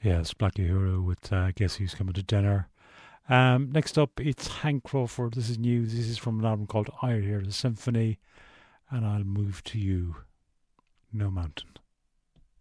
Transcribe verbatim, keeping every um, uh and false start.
Yes, Black Uhuru with uh, Guess Who's Coming to Dinner. Um, next up, it's Hank Crawford. This is new. This is from an album called I Hear the Symphony. And I'll move to you. No Mountain.